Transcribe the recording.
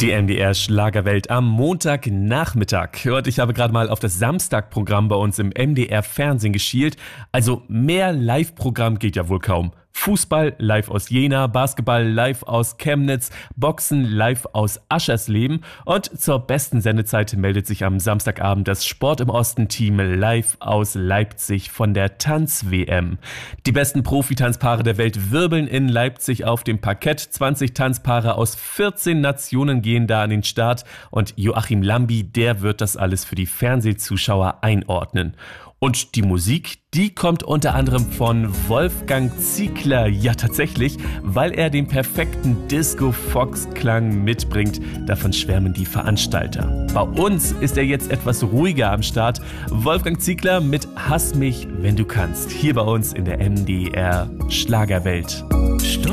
Die MDR Schlagerwelt am Montagnachmittag. Und ich habe gerade mal auf das Samstagprogramm bei uns im MDR Fernsehen geschielt. Also mehr Live-Programm geht ja wohl kaum. Fußball live aus Jena, Basketball live aus Chemnitz, Boxen live aus Aschersleben und zur besten Sendezeit meldet sich am Samstagabend das Sport im Osten-Team live aus Leipzig von der Tanz-WM. Die besten Profitanzpaare der Welt wirbeln in Leipzig auf dem Parkett. 20 Tanzpaare aus 14 Nationen gehen da an den Start und Joachim Lambi, der wird das alles für die Fernsehzuschauer einordnen. Und die Musik, die kommt unter anderem von Wolfgang Ziegler. Ja, tatsächlich, weil er den perfekten Disco-Fox-Klang mitbringt. Davon schwärmen die Veranstalter. Bei uns ist er jetzt etwas ruhiger am Start. Wolfgang Ziegler mit Hass mich, wenn du kannst. Hier bei uns in der MDR Schlagerwelt.